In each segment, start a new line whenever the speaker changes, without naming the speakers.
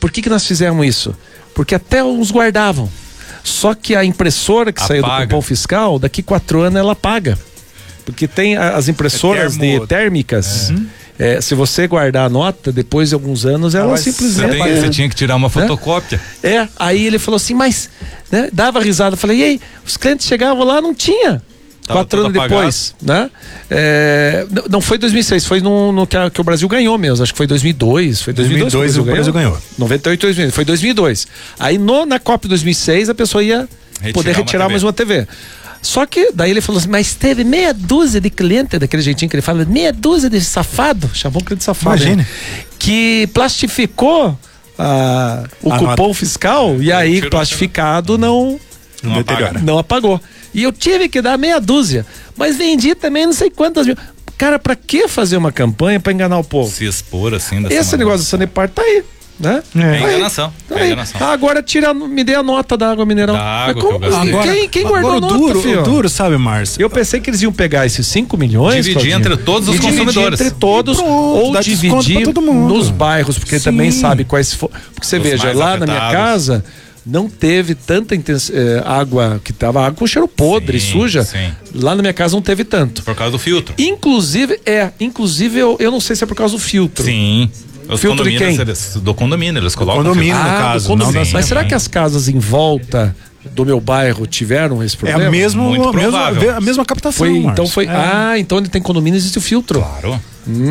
por que nós fizemos isso? Porque até uns guardavam. Só que a impressora que saiu do cupom fiscal, daqui 4 anos ela paga. Porque tem as impressoras térmicas. Se você guardar a nota, depois de alguns anos, ela simplesmente...
Você tinha que tirar uma fotocópia.
Aí ele falou assim, mas... Né, dava risada, falei, e aí, os clientes chegavam lá, não tinha. 4 anos depois, né? Não foi 2006, foi no que o Brasil ganhou mesmo, acho que foi 2002. Foi 2002 o Brasil ganhou. 98, 2000, foi 2002. Aí na Copa 2006 a pessoa ia poder retirar mais uma TV. Só que daí ele falou assim, mas teve meia dúzia de cliente, daquele jeitinho que ele fala, meia dúzia de safado, chamou o cliente de safado.
Imagine.
Que plastificou o cupom fiscal e aí plastificado não apagou. E eu tive que dar meia dúzia, mas vendi também não sei quantas mil. Cara, pra que fazer uma campanha pra enganar o povo?
Se expor assim dessa
Esse negócio do Sanepar tá aí, né?
É enganação.
Agora me dê a nota da água mineral. Quem guardou a nota, filho?
O duro, sabe, Márcio?
Eu pensei que eles iam pegar esses 5 milhões,
dividir entre todos os consumidores.
Entre todos, ou dividir nos bairros, porque também sabe quais for. Porque você veja, lá na minha casa não teve tanta água, que tava água com cheiro podre, suja. Sim. Lá na minha casa não teve tanto.
Por causa do filtro.
Inclusive eu não sei se é por causa do filtro.
Sim. Os
filtro de quem?
Do condomínio, eles colocam.
Condomínio, no caso.
Mas será que as casas em volta do meu bairro tiveram esse problema?
É a mesma captação.
Então ele tem condomínio, existe o filtro.
Claro.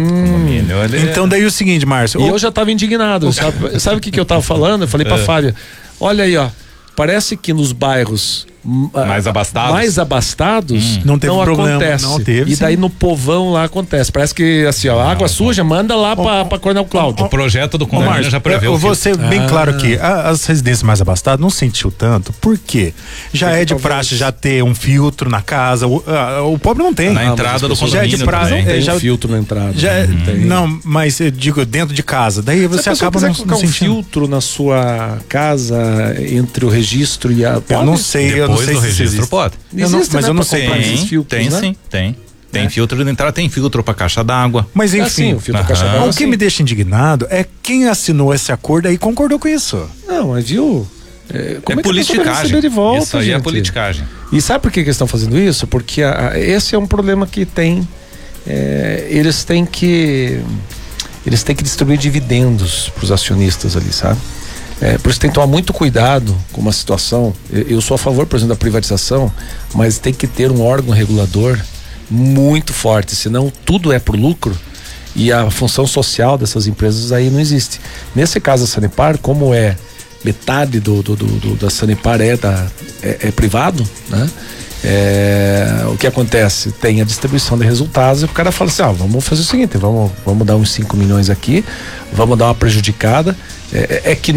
Então daí o seguinte, Márcio.
E eu já estava indignado. Sabe o que eu estava falando? Eu falei pra Fábia, olha aí, ó. Parece que nos bairros mais abastados
não teve problema,
acontece.
Não teve,
e daí no povão lá acontece. Parece que assim, ó, água suja, manda lá pra Coronel Cláudio.
O projeto do condomínio já prevê.
Eu vou ser bem claro aqui. As residências mais abastadas não sentiu tanto. Por quê? Já é de praxe já ter um filtro na casa. O pobre não tem.
Na entrada do condomínio
já é de praxe, não tem um filtro na entrada.
Não, mas eu digo dentro de casa. Daí você acaba não sentindo.
Um filtro na sua casa entre o registro e a...
Eu não sei.
Depois do registro pode.
Mas eu não sei.
Tem sim, tem. Tem filtro de entrada, tem filtro pra caixa d'água.
Mas enfim,
o filtro caixa d'água.
O que me deixa indignado é quem assinou esse acordo aí e concordou com isso.
Não, mas viu?
Como é politicagem.
De volta,
isso aí
gente?
É politicagem.
E sabe por que eles estão fazendo isso? Porque esse é um problema que tem. Eles têm que distribuir dividendos pros acionistas ali, sabe? Por isso tem que tomar muito cuidado com uma situação. Eu sou a favor, por exemplo, da privatização, mas tem que ter um órgão regulador muito forte, senão tudo é por lucro e a função social dessas empresas aí não existe. Nesse caso da Sanepar, como metade da Sanepar é privado, né? O que acontece? Tem a distribuição de resultados e o cara fala assim, vamos fazer o seguinte, vamos dar uns 5 milhões aqui, vamos dar uma prejudicada. Que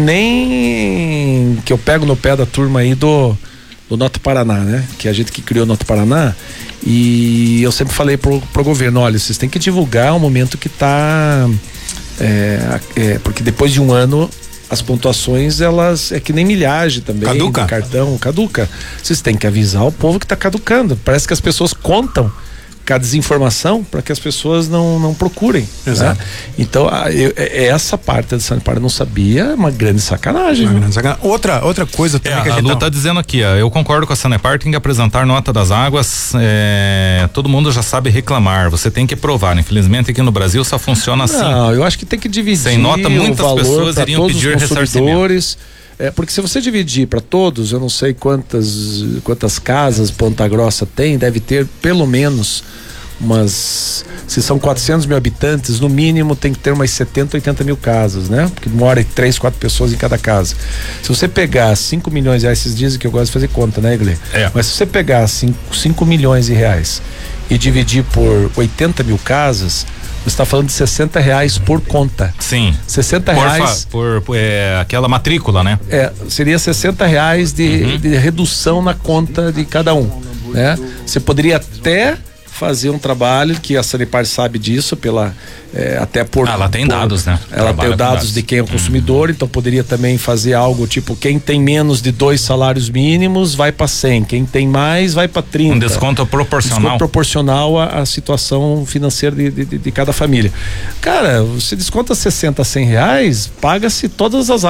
nem que eu pego no pé da turma aí do Noto Paraná, né? Que é a gente que criou o Noto Paraná, e eu sempre falei pro governo, olha, vocês têm que divulgar o momento que tá porque depois de um ano as pontuações, elas é que nem milhagem também,
caduca.
Cartão caduca. Vocês têm que avisar o povo que tá caducando. Parece que as pessoas contam com a desinformação para que as pessoas não procurem.
Exato.
Né? Então, essa parte da Sanepar eu não sabia, é uma grande sacanagem.
Outra coisa também que a gente
Lu tá dizendo aqui, eu concordo com a Sanepar, tem que apresentar nota das águas, todo mundo já sabe reclamar, você tem que provar. Infelizmente aqui no Brasil só funciona assim.
Não, eu acho que tem que dividir.
Sem nota, muitas pessoas iriam pedir ressarcimento.
Porque se você dividir para todos, eu não sei quantas casas Ponta Grossa tem, deve ter pelo menos se são 400 mil habitantes, no mínimo tem que ter umas 70, 80 mil casas, né? Porque mora 3, 4 pessoas em cada casa. Se você pegar 5 milhões de reais, vocês dizem que eu gosto de fazer conta, né, Iglê? Mas se você pegar 5 milhões de reais e dividir por 80 mil casas, você está falando de R$60 por conta.
Sim.
R$60
por aquela matrícula, né?
Seria R$60 de redução na conta de cada um, né? Você poderia até fazer um trabalho que a Sanepar sabe disso até por
ela tem dados, né?
Ela tem dados de quem é o consumidor, então poderia também fazer algo tipo, quem tem menos de 2 salários mínimos vai para 100, quem tem mais vai para 30.
Um desconto proporcional.
Desconto proporcional à situação financeira de cada família. Cara, você desconta 60 a R$100, paga-se todas as